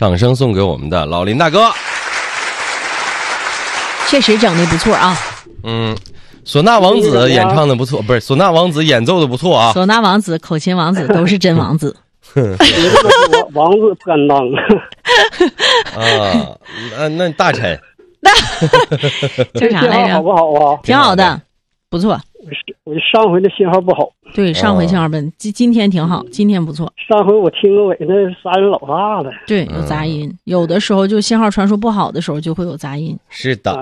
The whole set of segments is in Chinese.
掌声送给我们的老林大哥。 确实整的不错啊。 唢呐王子演唱的不错，不是唢呐王子演奏的不错啊。 唢呐王子、口琴王子都是真王子。 王子不敢当。 那大臣叫啥来着？ 好不好啊？ 挺好的，不错。 我上回的信号不好。 对，上回信号笨，今天挺好，今天不错。 上回我听个尾那杂音老大了。 对，有杂音，有的时候就信号传输不好的时候就会有杂音。 是的，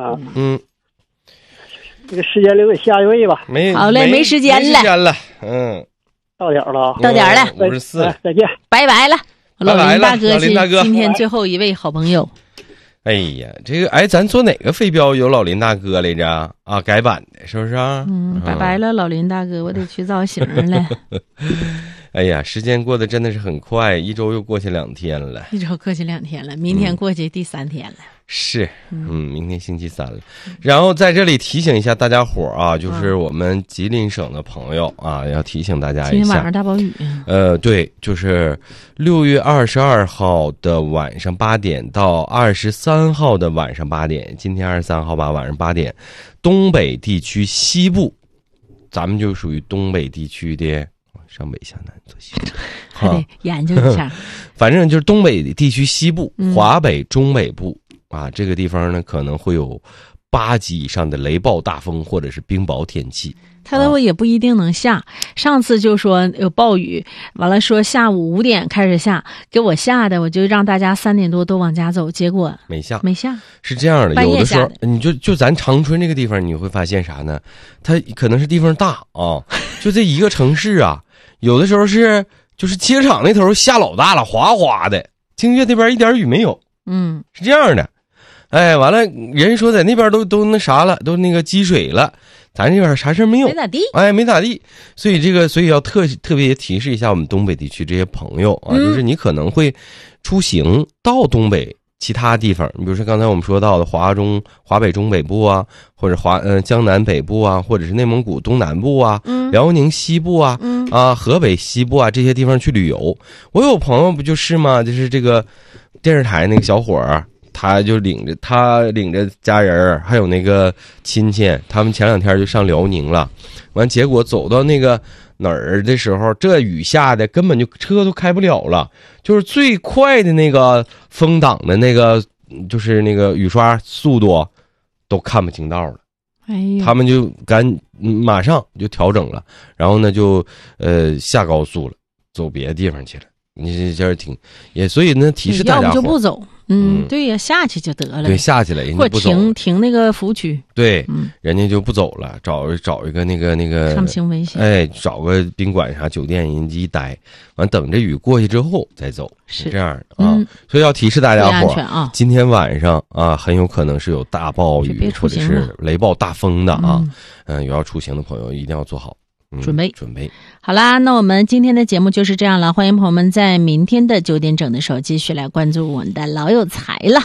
这个时间留给下一位吧。 好嘞，没时间了。 到点了。 到点了 ，54， 再见， 拜拜了。老林大哥是今天最后一位好朋友。 哎呀，这个咱做哪个飞镖有老林大哥来着啊？改版的是不是啊？ 拜拜了，老林大哥，我得去造型了。 哎呀，时间过得真的是很快，一周又过去2天了。 一周过去2天了，明天过去第3天了。 是，明天星期3了。然后在这里提醒一下大家伙啊，就是我们吉林省的朋友啊，要提醒大家一下。 今天晚上大暴雨。 对，就是6月22号的晚上8点到23号的晚上8点，今天23号吧，晚上8点，东北地区西部，咱们就属于东北地区的。上北下南左西， 还得研究一下。 反正就是东北地区西部、华北中北部啊，这个地方呢可能会有8级以上的雷暴大风或者是冰雹天气。 它都也不一定能下。上次就说有暴雨，完了说下午5点开始下，给我吓的，我就让大家3点多都往家走，结果没下。是这样的，有的时候你就咱长春这个地方，你会发现啥呢？它可能是地方大啊，就这一个城市啊，有的时候就是机场那头下老大了，哗哗的，清岳那边一点雨没有。是这样的。哎，完了，人说在那边都那啥了，都那个积水了，咱这边啥事没有， 没咋地。 没咋地。所以要特别提示一下我们东北地区这些朋友啊，就是你可能会出行到东北其他地方，你比如说刚才我们说到的华北中北部啊，或者江南北部啊，或者是内蒙古东南部啊，辽宁西部啊，河北西部啊，这些地方去旅游。我有朋友不就是吗？就是这个电视台那个小伙儿。他就领着家人还有那个亲戚，他们前2天就上辽宁了，完结果走到那个哪儿的时候，这雨下的根本就车都开不了了，就是最快的那个风挡的那个，就是那个雨刷速度都看不清道了。他们就马上就调整了，然后呢就下高速了，走别的地方去了。你这也所以呢提示大家， 要不就不走。对呀，下去就得了。 对，下去了，人家不走， 或者停那个服务区。 对，人家就不走了，找一个那个看不清危险。 找个宾馆啥酒店，人家一待，完等着雨过去之后再走，是这样的啊。所以要提示大家伙啊，今天晚上啊，很有可能是有大暴雨或者是雷暴大风的啊。有要出行的朋友一定要做好准备。 好啦，那我们今天的节目就是这样了。欢迎朋友们在明天的9点整的时候继续来关注我们的老有才了。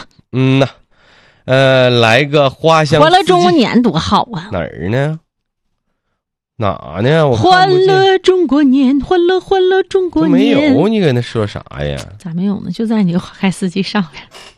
来个花香欢乐中国年多好啊！ 哪儿呢？哪呢？ 欢乐中国年，欢乐中国年。 没有，你搁那说啥呀？ 咋没有呢？就在你花开四季上面。